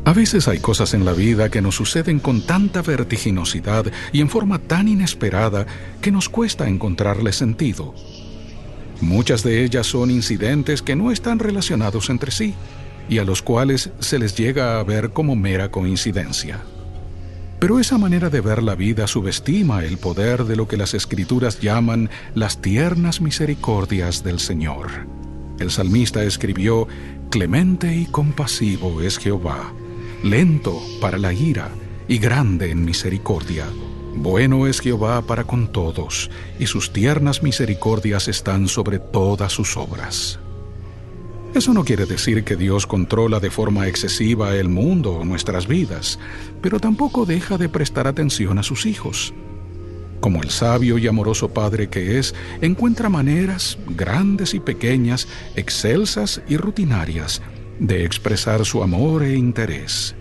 A veces hay cosas en la vida que nos suceden con tanta vertiginosidad y en forma tan inesperada que nos cuesta encontrarle sentido. Muchas de ellas son incidentes que no están relacionados entre sí y a los cuales se les llega a ver como mera coincidencia. Pero esa manera de ver la vida subestima el poder de lo que las Escrituras llaman las tiernas misericordias del Señor. El salmista escribió: «Clemente y compasivo es Jehová, lento para la ira y grande en misericordia. Bueno es Jehová para con todos, y sus tiernas misericordias están sobre todas sus obras». Eso no quiere decir que Dios controla de forma excesiva el mundo o nuestras vidas, pero tampoco deja de prestar atención a sus hijos. Como el sabio y amoroso Padre que es, encuentra maneras, grandes y pequeñas, excelsas y rutinarias, de expresar su amor e interés.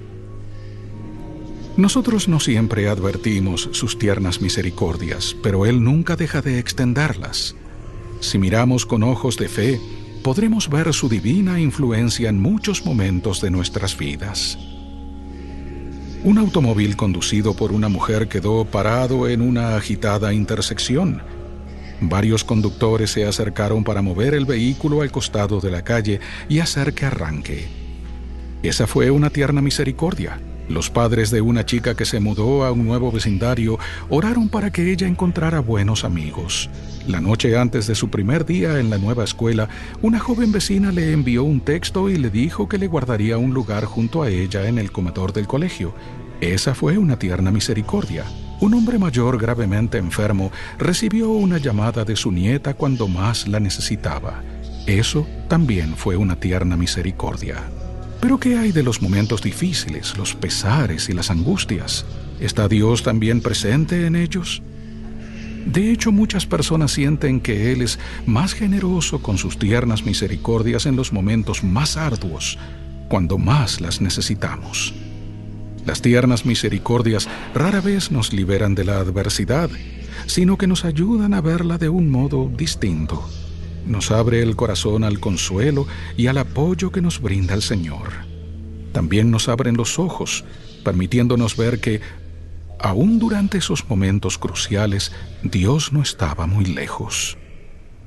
Nosotros no siempre advertimos sus tiernas misericordias, pero Él nunca deja de extenderlas. Si miramos con ojos de fe, podremos ver su divina influencia en muchos momentos de nuestras vidas. Un automóvil conducido por una mujer quedó parado en una agitada intersección. Varios conductores se acercaron para mover el vehículo al costado de la calle y hacer que arranque. Esa fue una tierna misericordia. Los padres de una chica que se mudó a un nuevo vecindario oraron para que ella encontrara buenos amigos. La noche antes de su primer día en la nueva escuela, una joven vecina le envió un texto y le dijo que le guardaría un lugar junto a ella en el comedor del colegio. Esa fue una tierna misericordia. Un hombre mayor gravemente enfermo recibió una llamada de su nieta cuando más la necesitaba. Eso también fue una tierna misericordia. Pero ¿qué hay de los momentos difíciles, los pesares y las angustias? ¿Está Dios también presente en ellos? De hecho, muchas personas sienten que Él es más generoso con sus tiernas misericordias en los momentos más arduos, cuando más las necesitamos. Las tiernas misericordias rara vez nos liberan de la adversidad, sino que nos ayudan a verla de un modo distinto. Nos abre el corazón al consuelo y al apoyo que nos brinda el Señor. También nos abren los ojos, permitiéndonos ver que, aún durante esos momentos cruciales, Dios no estaba muy lejos.